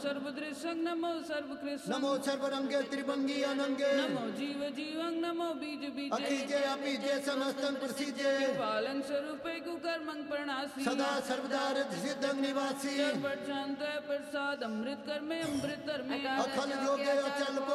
सर्वदृशं नमो सर्वकृष्ण नमो सर्वरंगे त्रिभंगी अनंगे नमो जीव जीवं नमो बीज बीजे अकीजे अपीजे समस्तं प्रसीजे पालन स्वरूपे कुकर्मं प्रणासी सदा सर्वदा रिद्धि सिद्धं निवासी सर्वशांत प्रसाद अमृत कर्मे अमृत धर्मे अखल योगे अचल